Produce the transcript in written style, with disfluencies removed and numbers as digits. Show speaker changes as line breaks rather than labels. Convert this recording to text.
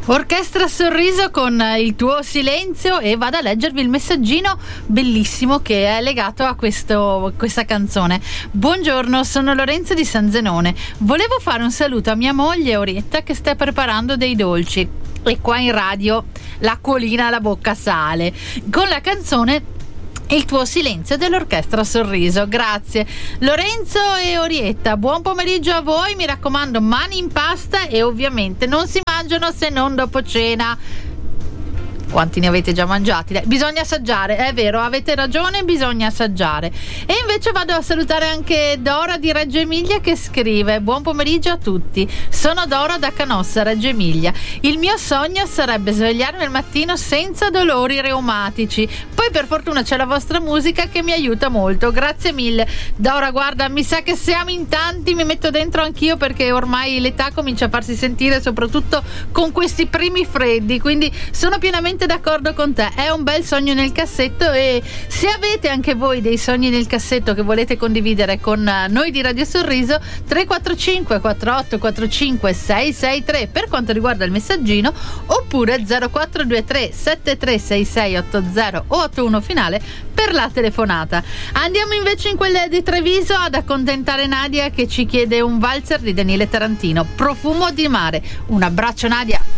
Orchestra Sorriso con Il tuo silenzio, e vado a leggervi il messaggino bellissimo che è legato a questa canzone. Buongiorno, sono Lorenzo di San Zenone. Volevo fare un saluto a mia moglie Orietta che sta preparando dei dolci e qua in radio l'acquolina alla bocca sale con la canzone Il tuo silenzio dell'Orchestra Sorriso. Grazie Lorenzo e Orietta, buon pomeriggio a voi, mi raccomando mani in pasta e ovviamente non si mangiano se non dopo cena. Quanti ne avete già mangiati? Bisogna assaggiare, è vero, avete ragione, bisogna assaggiare. E invece vado a salutare anche Dora di Reggio Emilia che scrive: buon pomeriggio a tutti, sono Dora da Canossa, Reggio Emilia. Il mio sogno sarebbe svegliarmi al mattino senza dolori reumatici, poi per fortuna c'è la vostra musica che mi aiuta molto, grazie mille Dora. Guarda, mi sa che siamo in tanti, mi metto dentro anch'io perché ormai l'età comincia a farsi sentire, soprattutto con questi primi freddi, quindi sono pienamente d'accordo con te, è un bel sogno nel cassetto. E se avete anche voi dei sogni nel cassetto che volete condividere con noi di Radio Sorriso, 345 48 45 663 per quanto riguarda il messaggino, oppure 0423 736680 o 81 finale per la telefonata. Andiamo invece in quelle di Treviso ad accontentare Nadia che ci chiede un valzer di Daniele Tarantino, Profumo di mare. Un abbraccio Nadia.